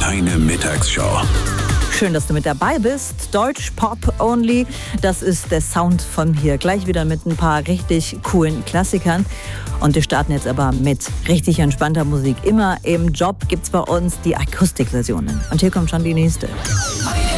Deine Mittagsshow. Schön, dass du mit dabei bist. Deutsch Pop Only, das ist der Sound von hier. Gleich wieder mit ein paar richtig coolen Klassikern. Und wir starten jetzt aber mit richtig entspannter Musik. Immer im Job gibt's bei uns die Akustikversionen. Und hier kommt schon die nächste. Meine